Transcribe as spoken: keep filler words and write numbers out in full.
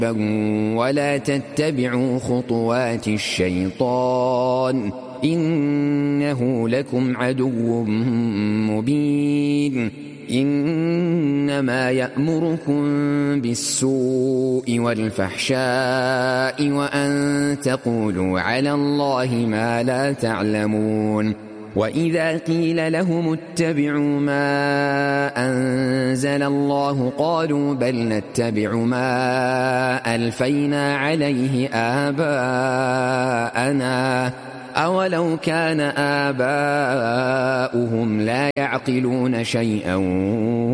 ولا تتبعوا خطوات الشيطان إنه لكم عدو مبين إنما يأمركم بالسوء والفحشاء وأن تقولوا على الله ما لا تعلمون وإذا قيل لهم اتبعوا ما أنزل الله قالوا بل نتبع ما ألفينا عليه آباءنا أولو كان آباؤهم لا يعقلون شيئا